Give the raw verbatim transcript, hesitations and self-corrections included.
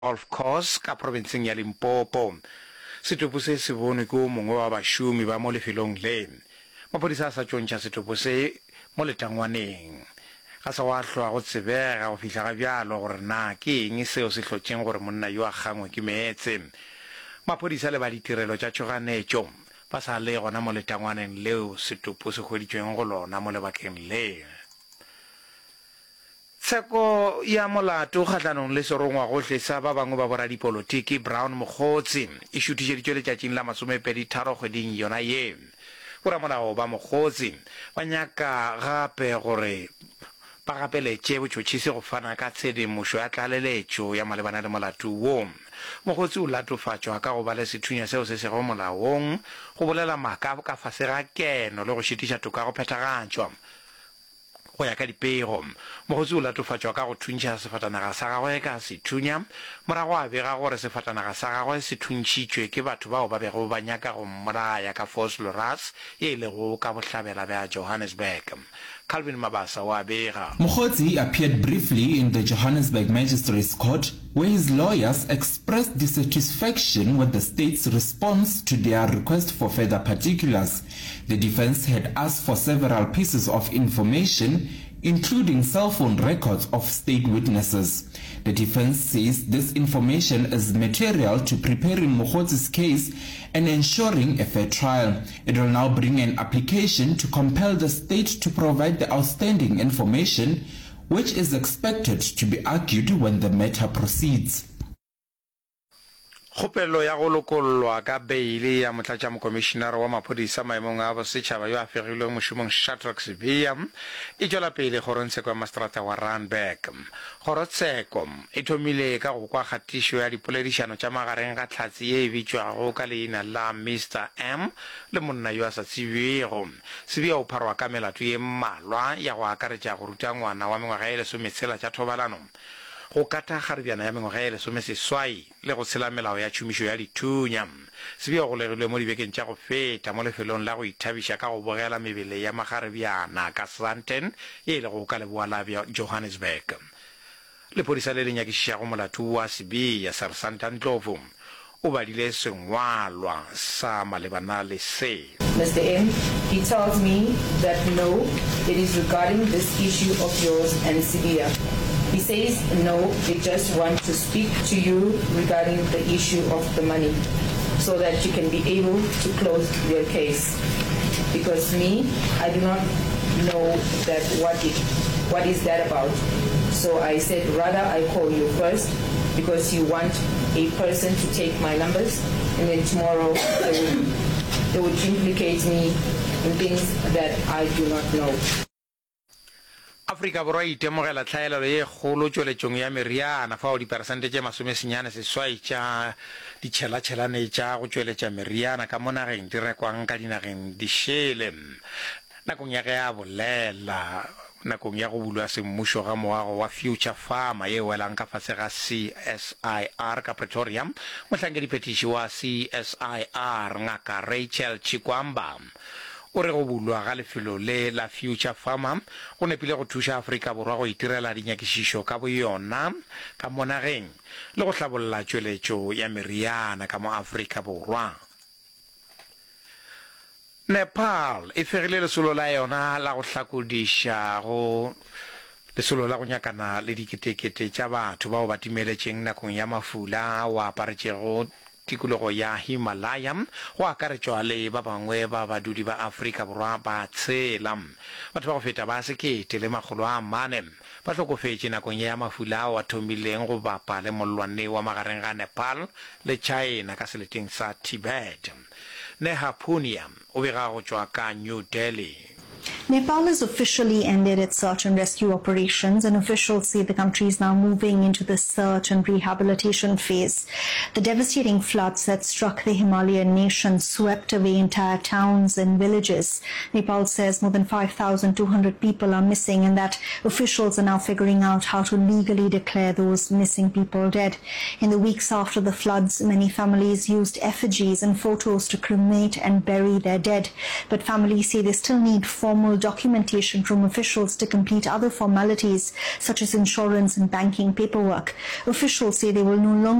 golf course ka provinceng ya Limpopo. Setopo se se bone ke o mongwe wa bašomi ba mo lefelong le. Maphodisa a sa tšontšha setopo se mo letangwaneng. Ga se wa hlwa go tsebega go fihla ga bjalo gore na ke eng seo se hlotšeng gore monna yo a gangwe ke meetse. Maphodisa le ba ditirelo tša tšhoganetšo ba sa le gona mo letangwaneng leo setopo se hweditšweng go lona mo lebakeng le. Tsheko ya molato kgatlanong le serongwa gohle sa ba bangwe ba boradipolotiki Brown Mokgotsi e šuthišeditšwe letšatšing la masomepedi tharo kgweding yona ye. Boramolao ba Mokgotsi ba nyaka gape gore ba gapeletše botšhotšhisi go fana ka tshedimošo ya tlaleletšo ya malebana le molato wo. Mokgotsi o latofatšwa ka go ba le sethunya seo se sego molaong go bolela maaka ka fase ga keno le go šitiša toka go phethagatšwa go ya ka dipego. Mokgotsi o latofatšwa ka go thuntšha sefatanaga sa gagwe ka sethunya morago a bega gore sefatanaga sa gagwe se thuntšitšwe ke batho bao ba bego ba nyaka go mmolaya ka Fos Loras e lego ka bohlabela bja Johannesburg. Calvin Mabasa wa bega. Mokgotsi appeared briefly in the Johannesburg Magistrates Court where his lawyers expressed dissatisfaction with the state's response to their request for further particulars. The defense had asked for several pieces of information, including cell phone records of state witnesses. The defense says this information is material to preparing Mokgotsi's case and ensuring a fair trial. It will now bring an application to compel the state to provide the outstanding information, which is expected to be argued when the matter proceeds. Kgopelo ya go lokollwa ka beile ya motlatšamokomišenare wa maphodisa maemong a bosetšhaba yo a fegilweng mošomong Shadrack Sibiya e tšwela pele kgorotsheko ya maseterata wa Randburg. Kgorotsheko e thomile ka go kwa kgatišo ya dipoledišano tša magareng ga tlhatsi ye e bitšwago ka leina la Mister M le monna yo a sa tsebego. Sibiya o pharwa ka melato ye mmalwa ya go akaretša go ruta ngwana wa mengwaga e lesometshela tša thobalano, go kata kgaribjana ya mengwaga e lesomeseswai le go tshela melao ya tšhomišo ya dithunya. Sibiya go legilwe mo dibekeng tša go feta mo lefelong la go ithabiša ka go bogela mebele ya magaribjana ka Sandton e le go ka leboa la Johannesburg. Lephodisa le le nyakišišago molato wa Sibiya Sersanta Ndlovu o badile sengwalwa sa malebana le se. Mister M, he tells me that no, it is regarding this issue of yours and Sibiya. He says, no, they just want to speak to you regarding the issue of the money so that you can be able to close your case. Because me, I do not know that what it, what is that about. So I said, rather I call you first because you want a person to take my numbers and then tomorrow they would, they would implicate me in things that I do not know. Afrika borwa itemogela tlhaelelo ye kgolo tšweletšong ya meriana fao diperesente tše masomesenyane seswai tša ditšhelatšhelane tša go tšweletša meriana ka mo nageng di rekwang ka dinageng di šele. Nakong ya ge a bolela nakong ya go bulwa semmušo ga moago wa Future Farmer ye welang ka fase ga C S I R ka Pretoria, mohlankediphetiši wa C S I R ngaka Rachel Chikwamba o re go bulwa ga lefelo le la Future Farmer go nepile go thuša Afrika borwa go itirela dinyakišišo ka boyona ka mo nageng le go hlabolla tšweletšo ya meriana ka mo Afrika borwa. Nepal e fegile lesolo la yona la go hlakodiša go lesolo la go nyakana le diketekete tša batho bao ba timeletšeng nakong ya mafula o aparetšego tikologo ya Himalaya go akaretšwa le ba bangwe ba badudi ba Afrika borwa ba tshela. Batho ba go feta ba sekete le makgolo a mane ba hlokofetše nakong ya mafula ao a thomileng go bapa le mollwane wa magareng ga Nepal le China ka seleteng sa Tibet. Neha Punia o bega go tšwa ka New Delhi. Nepal has officially ended its search and rescue operations, and officials say the country is now moving into the search and rehabilitation phase. The devastating floods that struck the Himalayan nation swept away entire towns and villages. Nepal says more than five thousand two hundred people are missing, and that officials are now figuring out how to legally declare those missing people dead. In the weeks after the floods, many families used effigies and photos to cremate and bury their dead, but families say they still need formal formal documentation from officials to complete other formalities such as insurance and banking paperwork. Officials say they will no longer